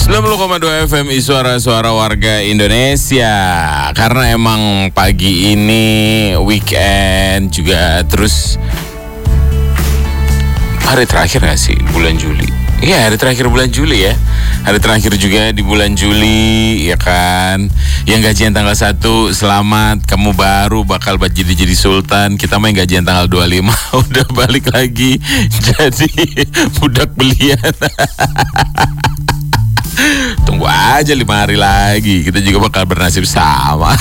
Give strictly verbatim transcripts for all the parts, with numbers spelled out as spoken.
sembilan puluh koma dua F M Suara-suara warga Indonesia. Karena emang pagi ini weekend juga, terus hari terakhir gak sih bulan Juli? Iya, hari terakhir bulan Juli ya. Hari terakhir juga di bulan Juli, ya kan. Yang gajian tanggal satu, selamat, kamu baru bakal jadi jadi sultan. Kita main gajian tanggal dua puluh lima udah balik lagi jadi budak belian. Tunggu aja lima hari lagi, kita juga bakal bernasib sama.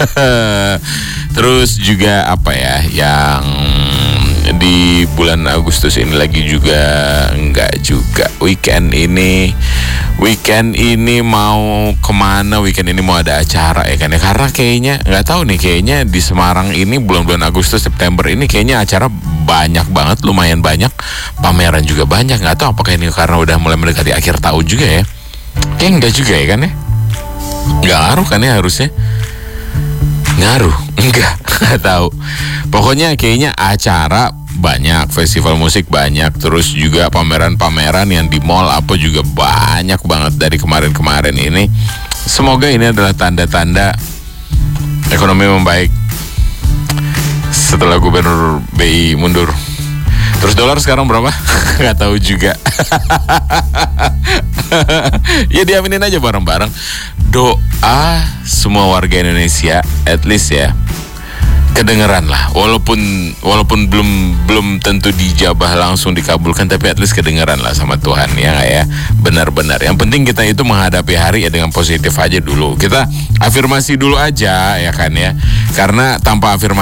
Terus juga apa ya, yang di bulan Agustus ini lagi juga enggak juga. Weekend ini Weekend ini mau kemana? Weekend ini mau ada acara ya kan ya. Karena kayaknya nggak tahu nih, kayaknya di Semarang ini bulan-bulan Agustus September ini kayaknya acara banyak banget, lumayan banyak. Pameran juga banyak. Nggak tahu apakah ini karena udah mulai mendekati akhir tahun juga ya. Kayaknya enggak juga ya kan ya. Nggak ngaruh kan ya harusnya. Ngaruh? Enggak, nggak tahu. Pokoknya kayaknya acara banyak, festival musik banyak, terus juga pameran-pameran yang di mall apa juga banyak banget dari kemarin-kemarin ini. Semoga ini adalah tanda-tanda ekonomi membaik setelah Gubernur B I mundur. Terus dolar sekarang berapa? Nggak tahu juga. Ya diaminin aja bareng-bareng. Doa semua warga Indonesia, at least ya, kedengeran lah. Walaupun walaupun belum belum tentu dijabah langsung dikabulkan, tapi at least kedengeran lah sama Tuhan ya nggak ya. Benar-benar. Yang penting kita itu menghadapi hari ya dengan positif aja dulu. Kita afirmasi dulu aja ya kan ya. Karena tanpa afirmasi